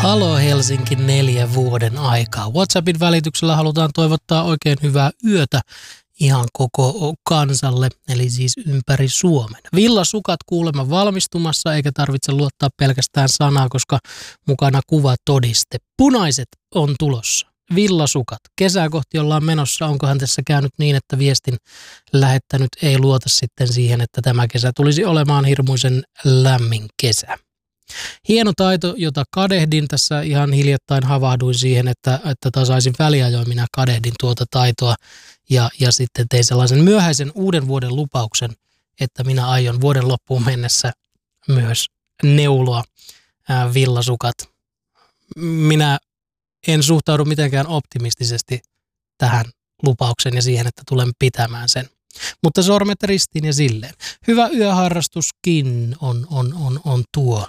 Halo Helsinki 4 vuoden aikaa. WhatsAppin välityksellä halutaan toivottaa oikein hyvää yötä ihan koko kansalle, eli siis ympäri Suomen. Villasukat kuulemma valmistumassa, eikä tarvitse luottaa pelkästään sanaa, koska mukana kuvatodiste. Punaiset on tulossa. Villasukat. Kesää kohti ollaan menossa. Onkohan tässä käynyt niin, että viestin lähettänyt ei luota sitten siihen, että tämä kesä tulisi olemaan hirmuisen lämmin kesä. Hieno taito, jota kadehdin. Tässä ihan hiljattain havahduin siihen, että tasaisin väliajoin minä kadehdin tuota taitoa ja sitten tein sellaisen myöhäisen uuden vuoden lupauksen, että minä aion vuoden loppuun mennessä myös neuloa villasukat. Minä en suhtaudu mitenkään optimistisesti tähän lupaukseen ja siihen, että tulen pitämään sen. Mutta sormet ristiin ja silleen. Hyvä yöharrastuskin on tuo.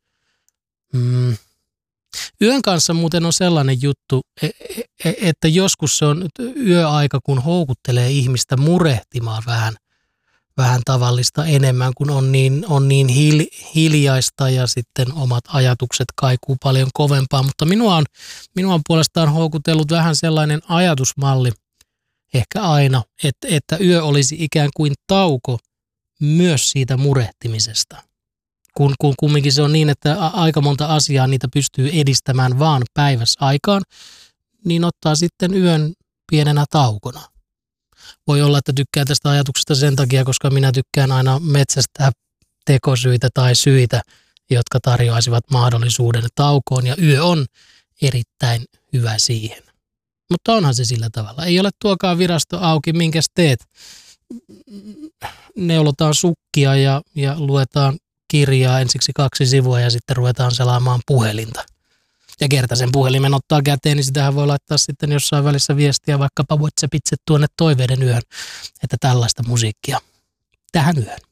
Yön kanssa muuten on sellainen juttu, että joskus se on yöaika, kun houkuttelee ihmistä murehtimaan vähän tavallista enemmän, kun on niin hiljaista ja sitten omat ajatukset kaikuu paljon kovempaa. Mutta minua on puolestaan houkutellut vähän sellainen ajatusmalli, ehkä aina, että yö olisi ikään kuin tauko myös siitä murehtimisesta. Kun kumminkin se on niin, että aika monta asiaa niitä pystyy edistämään vaan päivässä aikaan, niin ottaa sitten yön pienenä taukona. Voi olla, että tykkää tästä ajatuksesta sen takia, koska minä tykkään aina metsästää tekosyitä tai syitä, jotka tarjoaisivat mahdollisuuden taukoon, ja yö on erittäin hyvä siihen. Mutta onhan se sillä tavalla. Ei ole tuokaan virasto auki, minkäs teet. Neulotaan sukkia ja luetaan kirjaa ensiksi 2 sivua ja sitten ruvetaan selaamaan puhelinta. Ja kerta sen puhelimen ottaa käteen, niin sitähän voi laittaa sitten jossain välissä viestiä vaikkapa WhatsAppitse tuonne toiveiden yöhön, että tällaista musiikkia tähän yöhön.